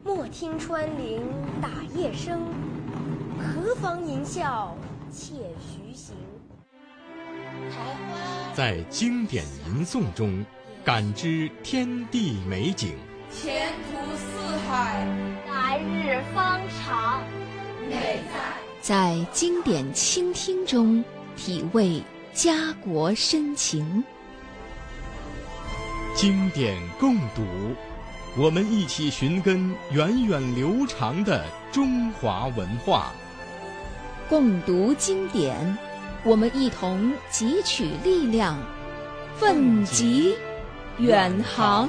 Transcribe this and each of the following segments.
莫听穿林打叶声，何妨吟啸且徐行。 在经典吟诵中感知天地美景， 前途似海， 来日方长。 美在经典倾听中体味家国深情。 经典共读，我们一起寻根源远流长的中华文化。 共读经典，我们一同汲取力量，奋楫远航。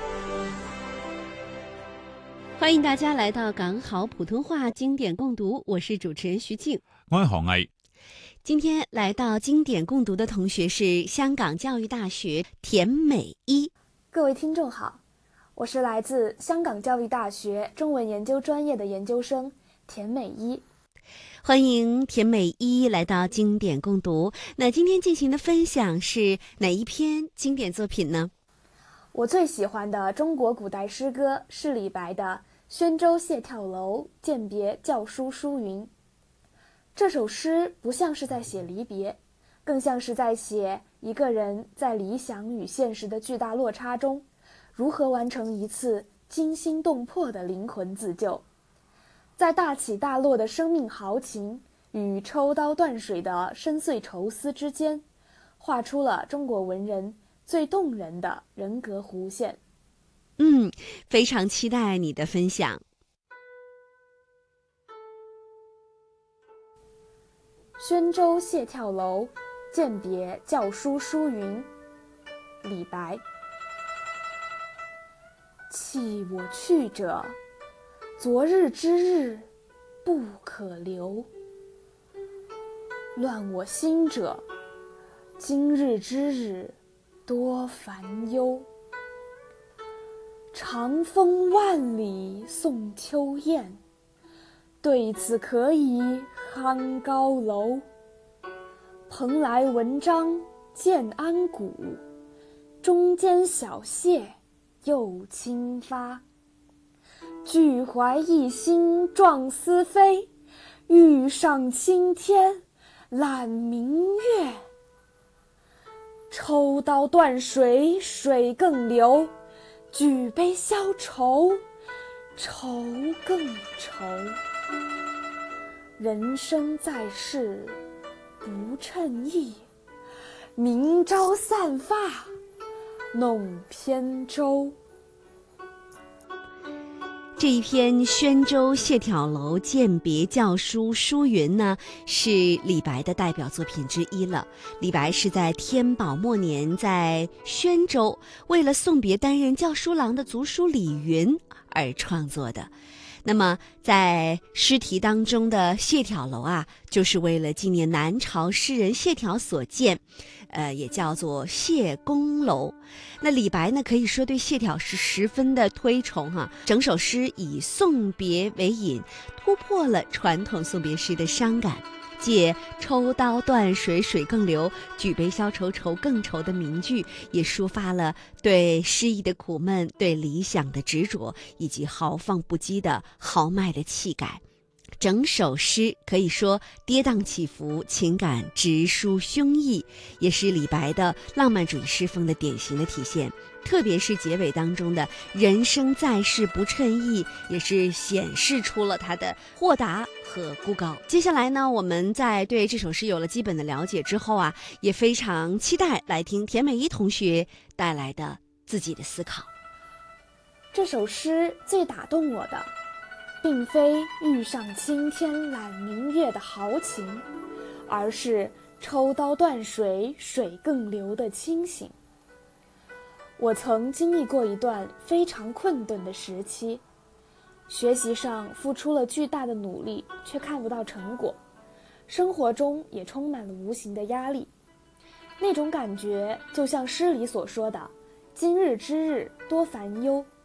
欢迎大家来到港好普通话经典共读，我是主持人徐静， 我係何毅。 今天来到经典共读的同学是香港教育大学田美一。 各位听众好，我是来自香港教育大学中文研究专业的研究生田美一。 欢迎田美一来到经典共读。那今天进行的分享是哪一篇经典作品呢？ 我最喜欢的中国古代诗歌是李白的《宣州谢眺楼饯别校书书云》。这首诗不像是在写离别，更像是在写一个人在理想与现实的巨大落差中，如何完成一次惊心动魄的灵魂自救。在大起大落的生命豪情与抽刀断水的深邃愁思之间，画出了中国文人最动人的人格弧线。 非常期待你的分享。 宣州谢眺楼饯别校书书云，李白。弃我去者，昨日之日不可留；乱我心者，今日之日多烦忧。长风万里送秋雁，对此可以酣高楼。蓬莱文章建安骨，中间小谢又清发。俱怀一心壮思飞，欲上青天揽明月。抽刀断水水更流，举杯消愁愁更愁。人生在世不称意，明朝散发弄扁舟。 这一篇《宣州谢眺楼饯别校书书云》呢，是李白的代表作品之一了。李白是在天宝末年在宣州，为了送别担任校书郎的族叔李云而创作的。那么在诗题当中的谢眺楼啊，就是为了纪念南朝诗人谢眺所建，也叫做谢公楼。那李白呢，可以说对谢眺是十分的推崇哈。整首诗以送别为引，突破了传统送别诗的伤感，借抽刀断水水更流，举杯消愁愁更愁的名句，也抒发了对诗意的苦闷，对理想的执着，以及豪放不羁的豪迈的气概。整首诗可以说跌宕起伏，情感直抒胸臆，也是李白的浪漫主义诗风的典型的体现。特别是结尾当中的人生在世不称意，也是显示出了他的豁达和孤高。接下来呢，我们在对这首诗有了基本的了解之后啊，也非常期待来听田美一同学带来的自己的思考。 这首诗最打动我的，并非欲上青天揽明月的豪情，而是抽刀断水水更流的清醒。我曾经历过一段非常困顿的时期，学习上付出了巨大的努力，却看不到成果，生活中也充满了无形的压力。那种感觉就像诗里所说的，今日之日多烦忧。